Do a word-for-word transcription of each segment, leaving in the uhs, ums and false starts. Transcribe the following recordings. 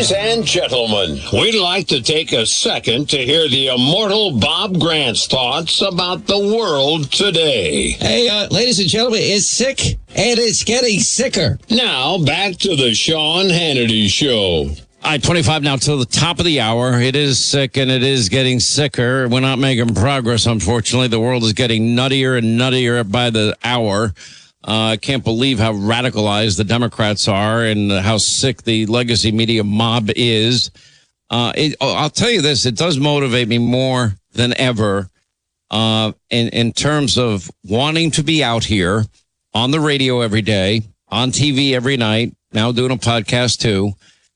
Ladies and gentlemen, we'd like to take a second to hear the immortal Bob Grant's thoughts about the world today. Hey, uh, ladies and gentlemen, it's sick, and it's getting sicker. Now, back to the Sean Hannity Show. All right, twenty-five now till the top of the hour. It is sick, and it is getting sicker. We're not making progress, unfortunately. The world is getting nuttier and nuttier by the hour. Uh, I can't believe how radicalized the Democrats are and how sick the legacy media mob is. Uh, it, I'll tell you this, it does motivate me more than ever uh, in, in terms of wanting to be out here on the radio every day, on T V every night, now doing a podcast too,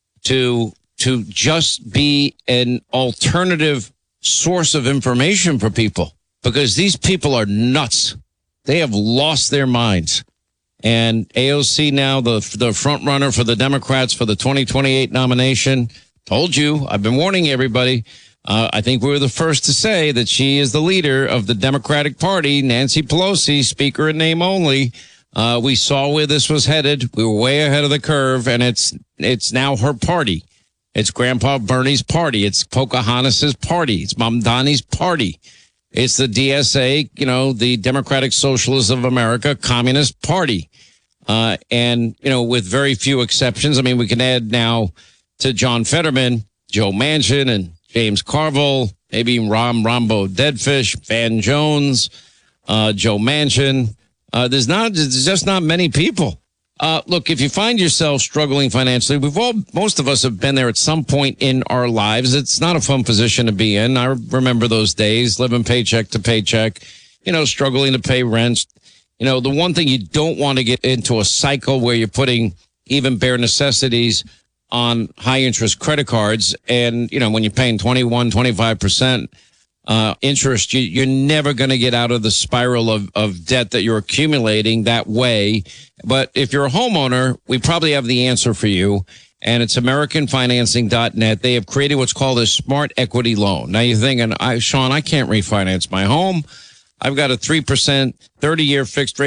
to to just be an alternative source of information for people, because these people are nuts. They have lost their minds. And A O C now, the the front runner for the Democrats for the twenty twenty-eight nomination, told you, I've been warning everybody. Uh, I think we were the first to say that she is the leader of the Democratic Party, Nancy Pelosi, speaker in name only. Uh, we saw where this was headed. We were way ahead of the curve, and it's it's now her party. It's Grandpa Bernie's party. It's Pocahontas's party. It's Mamdani's party. It's the D S A, you know, the Democratic Socialists of America Communist Party. Uh, and, you know, with very few exceptions. I mean, we can add now to John Fetterman, Joe Manchin, and James Carville, maybe Ram Rambo Deadfish, Van Jones, uh, Joe Manchin. Uh, there's not, there's just not many people. Uh, look, if you find yourself struggling financially, we've all, most of us have been there at some point in our lives. It's not a fun position to be in. I remember those days, living paycheck to paycheck, you know, struggling to pay rent. You know, the one thing you don't want to get into a cycle where you're putting even bare necessities on high interest credit cards. And, you know, when you're paying twenty-one, twenty-five percent uh, interest, you, you're never going to get out of the spiral of, of debt that you're accumulating that way. But if you're a homeowner, we probably have the answer for you. And it's American Financing dot net. They have created what's called a smart equity loan. Now you're thinking, I, Sean, I can't refinance my home. I've got a three percent thirty year fixed rate